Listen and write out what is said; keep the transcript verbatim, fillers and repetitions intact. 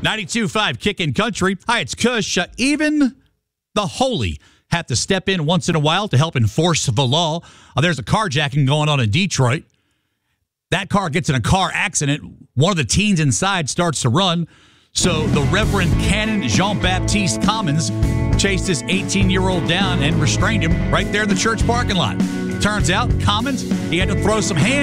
ninety-two point five Kickin' Country. Hi, it's Kush. Uh, even the holy have to step in once in a while to help enforce the law. Uh, there's a carjacking going on in Detroit. That car gets in a car accident. One of the teens inside starts to run. So the Reverend Canon Jean-Baptiste Commons chased this eighteen-year-old down and restrained him right there in the church parking lot. Turns out, Commons, he had to throw some hands